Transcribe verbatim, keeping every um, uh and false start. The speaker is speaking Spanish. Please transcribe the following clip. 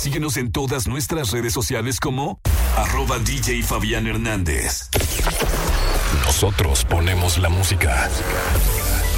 Síguenos en todas nuestras redes sociales como arroba D J Fabián Hernández. Nosotros ponemos la música.